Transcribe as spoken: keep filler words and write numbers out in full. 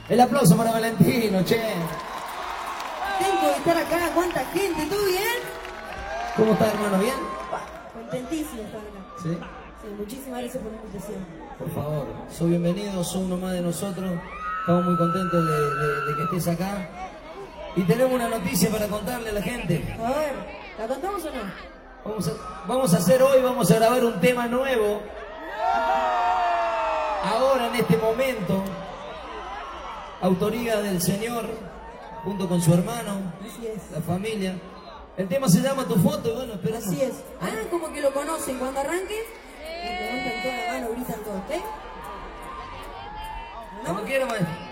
El aplauso para Valentino, che. Tengo de estar acá, ¿cuánta gente? ¿Todo bien? ¿Cómo está, hermano? ¿Bien? Contentísimo de estar acá. Sí. Sí, muchísimas gracias por la invitación. Por favor, sos bienvenido, sos uno más de nosotros. Estamos muy contentos de, de, de que estés acá. Y tenemos una noticia para contarle a la gente. A ver, ¿la contamos o no? Vamos a, vamos a hacer hoy, vamos a grabar un tema nuevo. Ahora, en este momento, autoría del señor, junto con su hermano, Así es. la familia. El tema se llama Tu Foto, y bueno, esperamos. Así es. Hagan como que lo conocen. Cuando arranquen, levantan toda la mano, gritan todo, ¿ok? Como quiera, maestro.